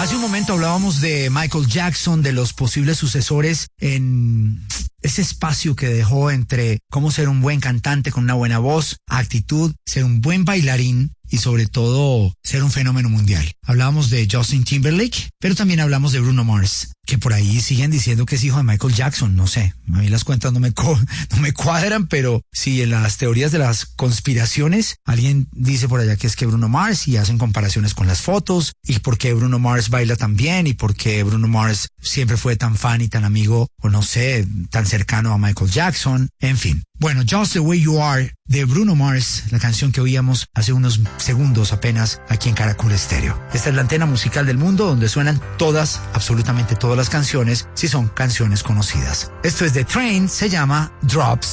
Hace un momento hablábamos de Michael Jackson, de los posibles sucesores en ese espacio que dejó entre cómo ser un buen cantante con una buena voz, actitud, ser un buen bailarín y sobre todo ser un fenómeno mundial. Hablábamos de Justin Timberlake, pero también hablamos de Bruno Mars, que por ahí siguen diciendo que es hijo de Michael Jackson. No sé, a mí las cuentas no me cuadran, pero sí, en las teorías de las conspiraciones, alguien dice por allá que es que Bruno Mars, y hacen comparaciones con las fotos, y por qué Bruno Mars baila tan bien, y por qué Bruno Mars siempre fue tan fan y tan amigo, o no sé, tan cercano a Michael Jackson, en fin. Bueno, Just the Way You Are de Bruno Mars, la canción que oíamos hace unos segundos apenas aquí en Caracol Estéreo. Esta es la antena musical del mundo donde suenan todas, absolutamente todas las canciones, si son canciones conocidas. Esto es The Train, se llama Drops.